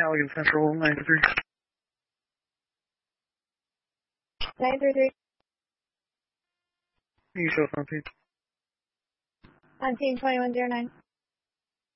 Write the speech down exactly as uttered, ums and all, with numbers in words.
Allegan Central, nine three three. nine three three. You show us on scene. On scene twenty-one oh nine.